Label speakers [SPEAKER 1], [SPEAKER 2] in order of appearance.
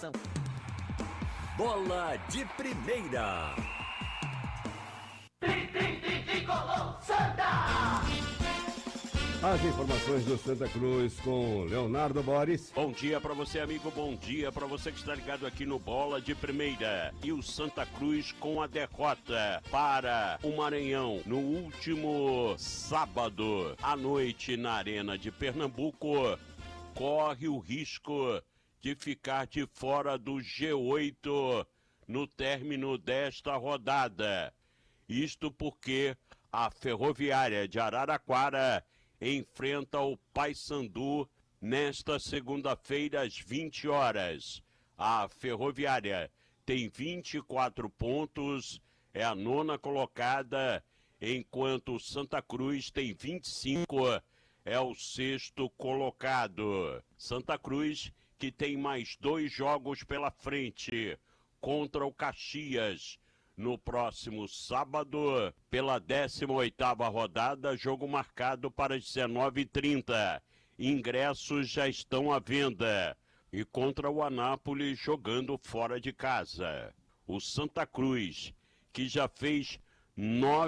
[SPEAKER 1] informação.
[SPEAKER 2] Bola de Primeira.
[SPEAKER 3] Tricolor Santa!
[SPEAKER 4] As informações do Santa Cruz com Leonardo Boris.
[SPEAKER 5] Bom dia para você, amigo, bom dia para você que está ligado aqui no Bola de Primeira. E o Santa Cruz com a derrota para o Maranhão no último sábado à noite na Arena de Pernambuco, corre o risco de ficar de fora do G8 no término desta rodada. Isto porque a Ferroviária de Araraquara enfrenta o Paysandu nesta segunda-feira às 20 horas. A Ferroviária tem 24 pontos, é a nona colocada, enquanto o Santa Cruz tem 25, é o sexto colocado. Santa Cruz que tem mais 2 jogos pela frente contra o Caxias no próximo sábado, pela 18ª rodada, jogo marcado para as 19h30. Ingressos já estão à venda. E contra o Anápolis, jogando fora de casa. O Santa Cruz, que já fez 9